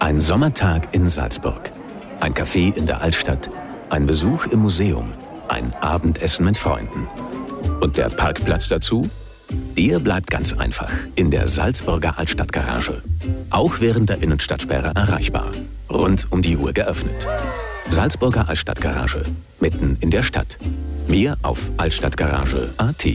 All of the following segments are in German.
Ein Sommertag in Salzburg, ein Café in der Altstadt, ein Besuch im Museum, ein Abendessen mit Freunden. Und der Parkplatz dazu? Der bleibt ganz einfach in der Salzburger Altstadtgarage. Auch während der Innenstadtsperre erreichbar. Rund um die Uhr geöffnet. Salzburger Altstadtgarage, mitten in der Stadt. Mehr auf altstadtgarage.at.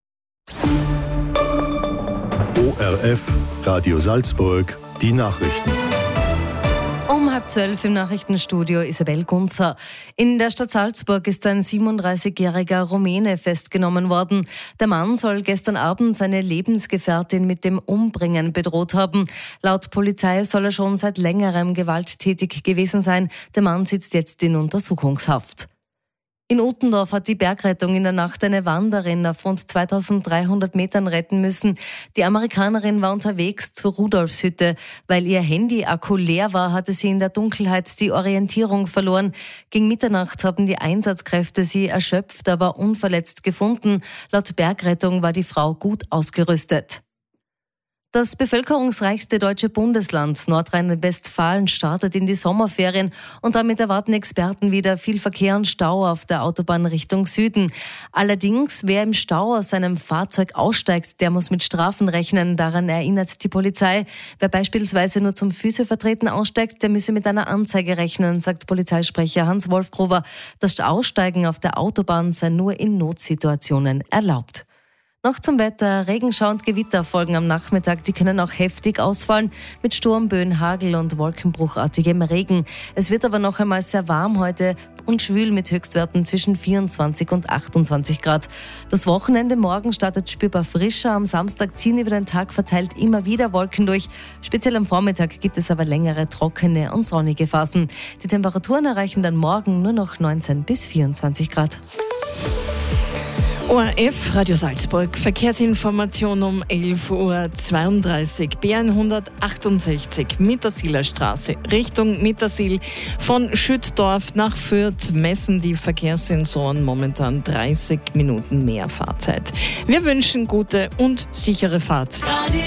ORF, Radio Salzburg, die Nachrichten. Um 11:30 im Nachrichtenstudio Isabel Gunzer. In der Stadt Salzburg ist ein 37-jähriger Rumäne festgenommen worden. Der Mann soll gestern Abend seine Lebensgefährtin mit dem Umbringen bedroht haben. Laut Polizei soll er schon seit längerem gewalttätig gewesen sein. Der Mann sitzt jetzt in Untersuchungshaft. In Utendorf hat die Bergrettung in der Nacht eine Wanderin auf rund 2300 Metern retten müssen. Die Amerikanerin war unterwegs zur Rudolfshütte. Weil ihr Handy-Akku leer war, hatte sie in der Dunkelheit die Orientierung verloren. Gegen Mitternacht haben die Einsatzkräfte sie erschöpft, aber unverletzt gefunden. Laut Bergrettung war die Frau gut ausgerüstet. Das bevölkerungsreichste deutsche Bundesland Nordrhein-Westfalen startet in die Sommerferien und damit erwarten Experten wieder viel Verkehr und Stau auf der Autobahn Richtung Süden. Allerdings, wer im Stau aus seinem Fahrzeug aussteigt, der muss mit Strafen rechnen. Daran erinnert die Polizei. Wer beispielsweise nur zum Physiovertreten aussteigt, der müsse mit einer Anzeige rechnen, sagt Polizeisprecher Hans-Wolf Gruber. Das Aussteigen auf der Autobahn sei nur in Notsituationen erlaubt. Noch zum Wetter. Regenschauer und Gewitter folgen am Nachmittag. Die können auch heftig ausfallen mit Sturmböen, Hagel und wolkenbruchartigem Regen. Es wird aber noch einmal sehr warm heute und schwül mit Höchstwerten zwischen 24 und 28 Grad. Das Wochenende morgen startet spürbar frischer. Am Samstag ziehen über den Tag verteilt immer wieder Wolken durch. Speziell am Vormittag gibt es aber längere, trockene und sonnige Phasen. Die Temperaturen erreichen dann morgen nur noch 19 bis 24 Grad. ORF, Radio Salzburg, Verkehrsinformation um 11:32 Uhr. B168 Mittersiler Straße Richtung Mittersil von Schüttdorf nach Fürth messen die Verkehrssensoren momentan 30 Minuten mehr Fahrzeit. Wir wünschen gute und sichere Fahrt.